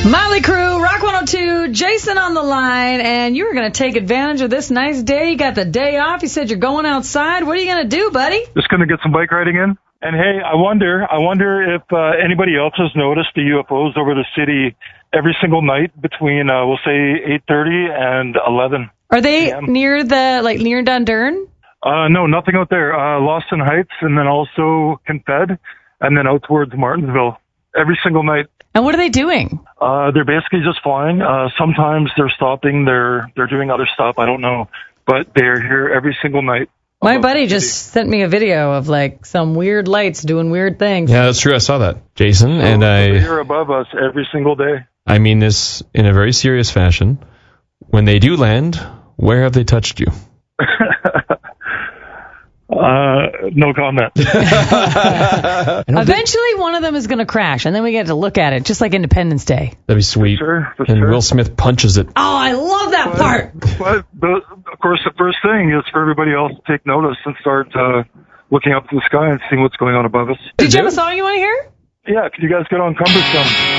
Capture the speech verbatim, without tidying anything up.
Motley Crue, Rock one oh two, Jason on the line, and you're going to take advantage of this nice day. You got the day off. You said you're going outside. What are you going to do, buddy? Just going to get some bike riding in. And hey, I wonder, I wonder if uh, anybody else has noticed the U F Os over the city every single night between, uh, we'll say, eight thirty and eleven. Are they p m near the, like, near Dundurn? Uh, no, nothing out there. Uh, Lawson Heights, and then also Confed, and then out towards Martinsville. Every single night. And what are they doing? Uh, they're basically just flying. Uh, sometimes they're stopping. They're they're doing other stuff. I don't know. But they're here every single night. My buddy just sent me a video of, like, some weird lights doing weird things. Yeah, that's true. I saw that, Jason. So, and I, they're above us every single day. I mean this in a very serious fashion. When they do land, where have they touched you? Uh, no comment. Eventually, one of them is going to crash, and then we get to look at it, just like Independence Day. That'd be sweet. For sure, for and sure. Will Smith punches it. Oh, I love that but, part. But, the, of course, the first thing is for everybody else to take notice and start uh, looking up to the sky and seeing what's going on above us. Did you have a song you want to hear? Yeah, could you guys get on Cumbersome?